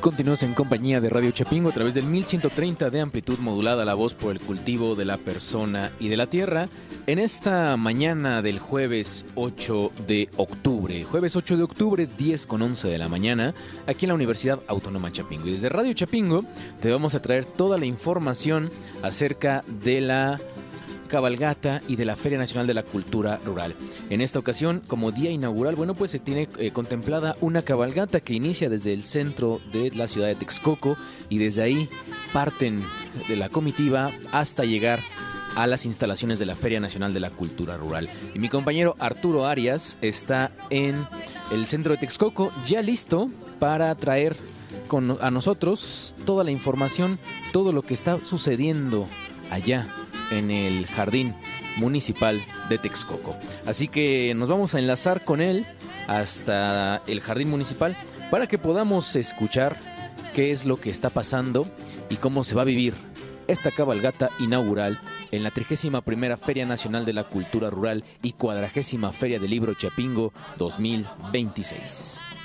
Continúas en compañía de Radio Chapingo a través del 1130 de amplitud modulada, la voz por el cultivo de la persona y de la tierra. En esta mañana del jueves 8 de octubre, 10:11 de la mañana, aquí en la Universidad Autónoma Chapingo. Y desde Radio Chapingo te vamos a traer toda la información acerca de la cabalgata y de la Feria Nacional de la Cultura Rural. En esta ocasión, como día inaugural, pues se tiene contemplada una cabalgata que inicia desde el centro de la ciudad de Texcoco y desde ahí parten de la comitiva hasta llegar a las instalaciones de la Feria Nacional de la Cultura Rural. Y mi compañero Arturo Arias está en el centro de Texcoco, ya listo para traer a nosotros toda la información, todo lo que está sucediendo allá en el Jardín Municipal de Texcoco. Así que nos vamos a enlazar con él hasta el Jardín Municipal para que podamos escuchar qué es lo que está pasando y cómo se va a vivir esta cabalgata inaugural en la 31ª Feria Nacional de la Cultura Rural y 40ª Feria del Libro Chapingo 2026.